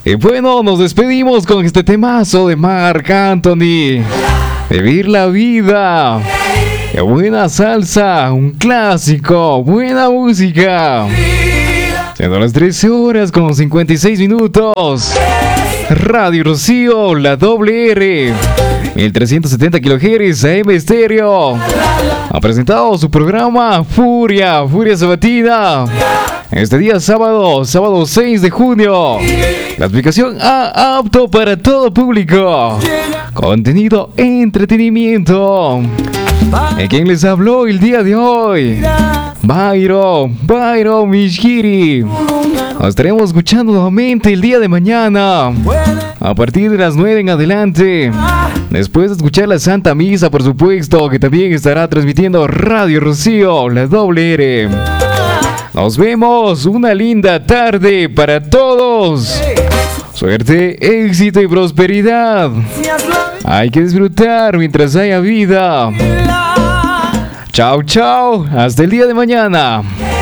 Y bueno, nos despedimos con este temazo de Marc Anthony. Vivir la vida. Qué buena salsa, un clásico, buena música. Siendo las 13 horas con 56 minutos. Radio Rocío, la doble R, 1370 kHz AM Estéreo. Ha presentado su programa Furia Sabatina. Este día sábado 6 de junio. La aplicación apto para todo público. Contenido, entretenimiento. ¿Y quién les habló el día de hoy? Byron Mishkiri. Nos estaremos escuchando nuevamente el día de mañana a partir de las 9 en adelante. Después de escuchar la Santa Misa, por supuesto, que también estará transmitiendo Radio Rocío, la doble R. Nos vemos, una linda tarde para todos. Suerte, éxito y prosperidad. Hay que disfrutar mientras haya vida. Chao, hasta el día de mañana.